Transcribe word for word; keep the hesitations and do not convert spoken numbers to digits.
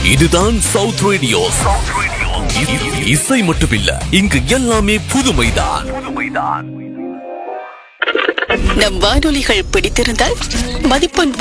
இதுதான் south radio. இசை மட்டுமில்ல, இங்கு எல்லாமே புதுமைதான். நம் வானொலிகள் பிடித்திருந்தால் மதிப்பெண்